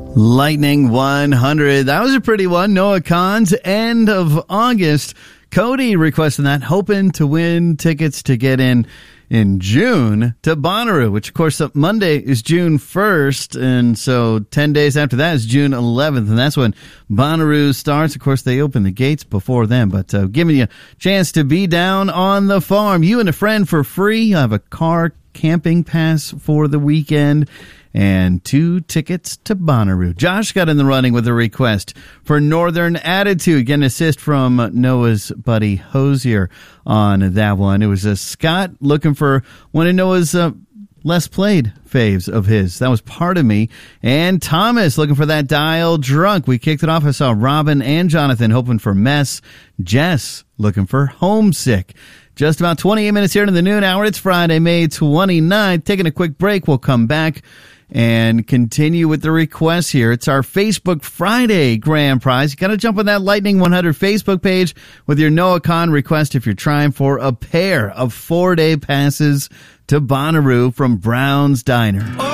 Lightning 100. That was a pretty one. Noah Kahan's end of August. Cody requesting that, hoping to win tickets to get in June to Bonnaroo, which, of course, Monday is June 1st, and so 10 days after that is June 11th, and that's when Bonnaroo starts. Of course, they open the gates before then, but giving you a chance to be down on the farm. You and a friend for free. You have a car camping pass for the weekend and 2 tickets to Bonnaroo. Josh got in the running with a request for Northern Attitude. Get an assist from Noah's buddy Hosier on that one. It was Scott looking for one of Noah's less played faves of his. That was Part of Me. And Thomas looking for that Dial Drunk. We kicked it off. I saw Robin and Jonathan hoping for Mess. Jess looking for Homesick. Just about 28 minutes here into the noon hour. It's Friday, May 29th. Taking a quick break. We'll come back and continue with the requests here. It's our Facebook Friday grand prize. You got to jump on that Lightning 100 Facebook page with your Noah Kahan request if you're trying for a pair of 4-day passes to Bonnaroo from Brown's Diner.